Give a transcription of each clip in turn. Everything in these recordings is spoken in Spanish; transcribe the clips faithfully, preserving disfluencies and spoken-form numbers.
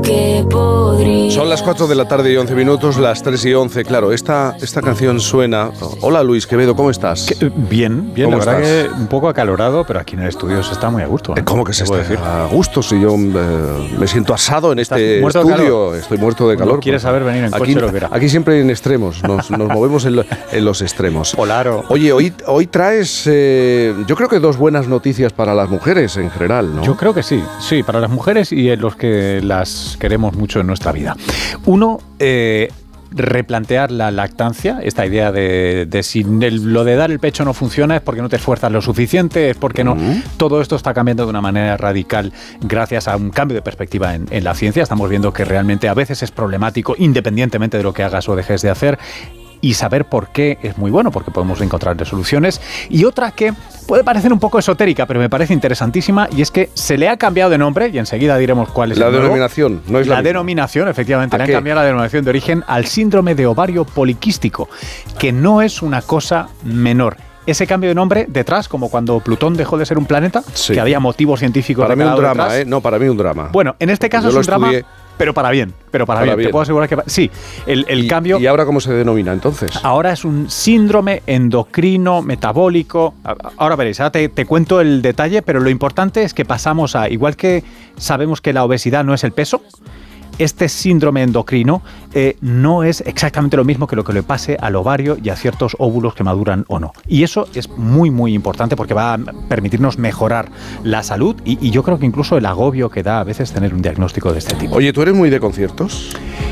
que podría. Son las cuatro de la tarde y once minutos, las tres y once. Claro, esta, esta canción suena. Hola Luis Quevedo, ¿cómo estás? ¿Qué? Bien, bien, la verdad estás? que un poco acalorado, pero aquí en el estudio se está muy a gusto, ¿eh? ¿Cómo que se está decir? a gusto? Si yo eh, me siento asado en este muerto de estudio, calor? estoy muerto de calor. No quieres saber venir en aquí, coche lo que era. Aquí siempre en extremos, nos, nos movemos en, lo, en los extremos. Polaro. Oye, hoy, hoy traes, eh, yo creo que dos buenas noticias para las mujeres en general, ¿no? Yo creo que sí, sí, para las mujeres y los que las queremos mucho en nuestra vida. Uno, eh, replantear la lactancia, esta idea de, de si el, lo de dar el pecho no funciona es porque no te esfuerzas lo suficiente, es porque no. Uh-huh. Todo esto está cambiando de una manera radical gracias a un cambio de perspectiva en, en la ciencia. Estamos viendo que realmente a veces es problemático, independientemente de lo que hagas o dejes de hacer. Y saber por qué es muy bueno, porque podemos encontrar soluciones. Y otra que puede parecer un poco esotérica, pero me parece interesantísima, y es que se le ha cambiado de nombre, y enseguida diremos cuál es la el nuevo. denominación, no es la, la misma. denominación, efectivamente, le han qué? cambiado la denominación de origen al síndrome de ovario poliquístico, que no es una cosa menor. Ese cambio de nombre detrás, como cuando Plutón dejó de ser un planeta, sí. que había motivos científicos. Para mí un drama, detrás. ¿eh? No, para mí un drama. Bueno, en este caso Yo es un lo drama, pero para bien, pero para, para bien. bien. Te puedo asegurar que sí. El, el ¿Y, cambio. ¿Y ahora cómo se denomina entonces? Ahora es un síndrome endocrino metabólico. Ahora veréis, ahora te, te cuento el detalle, pero lo importante es que pasamos a, igual que sabemos que la obesidad no es el peso, este síndrome endocrino eh, no es exactamente lo mismo que lo que le pase al ovario y a ciertos óvulos que maduran o no. Y eso es muy, muy importante porque va a permitirnos mejorar la salud y, y yo creo que incluso el agobio que da a veces tener un diagnóstico de este tipo. Oye, ¿tú eres muy de conciertos?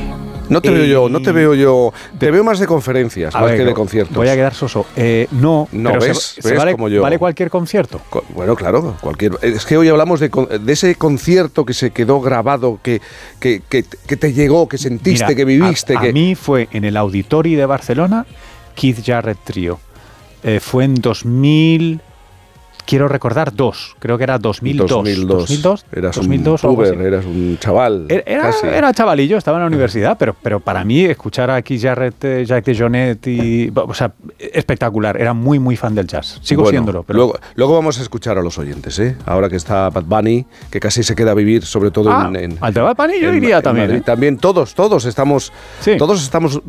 No te eh, veo yo, no te veo yo. Te veo más de conferencias, más ver, que de conciertos. Voy a quedar soso. Eh, no, no pero ves, se, se ves vale, como yo. ¿Vale cualquier concierto? Co- bueno, claro, cualquier. Es que hoy hablamos de, de ese concierto que se quedó grabado, que, que, que, que te llegó, que sentiste, Mira, que viviste. A, que... a mí fue en el Auditori de Barcelona, Keith Jarrett Trio. Eh, fue en dos mil. Quiero recordar dos, creo que era dos mil dos. dos mil dos. dos mil dos Eras dos mil dos, un puber, eras un chaval. Era, casi. era chavalillo, estaba en la universidad, pero, pero para mí escuchar a Keith Jarrett, Jacques DeJohnette y, o sea, espectacular. Era muy, muy fan del jazz. Sigo bueno, siéndolo. Pero... Luego, luego vamos a escuchar a los oyentes, ¿eh? Ahora que está Bad Bunny, que casi se queda a vivir, sobre todo ah, en, en... al de Bad Bunny yo en, iría en también. Madrid. ¿eh? También todos, todos estamos, sí. todos estamos